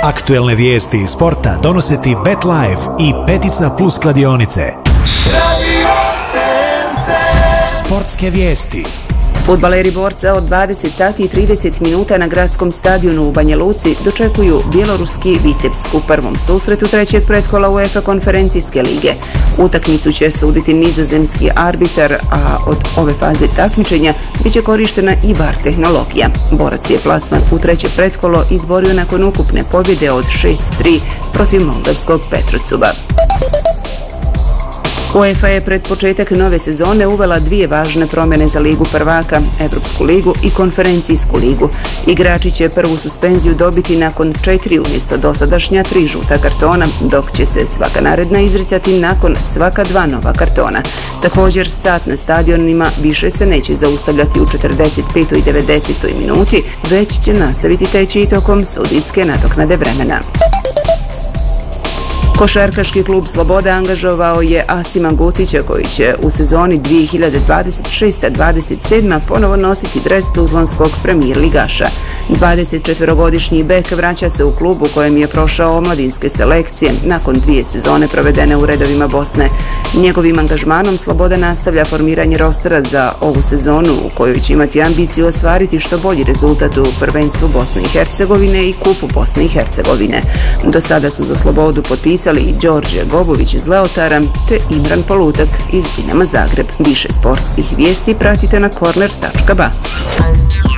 Aktuelne vijesti iz sporta donose ti BetLife i Petica Plus kladionice. Sportske vijesti. Fudbaleri Borca od 20 sati i 30 minuta na gradskom stadionu u Banja Luci dočekuju bjeloruski Vitebsk u prvom susretu trećeg pretkola UEFA konferencijske lige. Utakmicu će suditi nizozemski arbitar, a od ove faze takmičenja bit će korištena i VAR tehnologija. Borac je plasman u treće pretkolo izborio nakon ukupne pobjede od 6-3 protiv moldavskog Petrocuba. UEFA je pred početak nove sezone uvela dvije važne promjene za Ligu prvaka, Evropsku ligu i Konferencijsku ligu. Igrači će prvu suspenziju dobiti nakon 4 umjesto dosadašnja 3 žuta kartona, dok će se svaka naredna izricati nakon svaka 2 nova kartona. Također, sat na stadionima više se neće zaustavljati u 45. i 90. minuti, već će nastaviti teći i tokom sudijske nadoknade vremena. Košarkaški klub Sloboda angažovao je Asima Gutića koji će u sezoni 2026-27 ponovo nositi dres tuzlanskog premijer ligaša. 24-godišnji bek vraća se u klub u kojem je prošao omladinske selekcije nakon 2 sezone provedene u redovima Bosne. Njegovim angažmanom Sloboda nastavlja formiranje rostera za ovu sezonu u kojoj će imati ambiciju ostvariti što bolji rezultat u prvenstvu Bosne i Hercegovine i kupu Bosne i Hercegovine. Do sada su za Slobodu potpisali i Đorđe Gobović iz Leotara te Imran Polutak iz Dinama Zagreb. Više sportskih vijesti pratite na corner.ba.